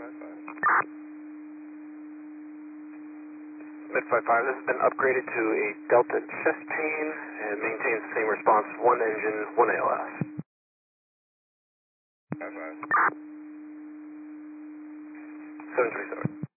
Mid-55, this has been upgraded to a Delta chest pain and maintains the same response, one engine, one ALS. 737.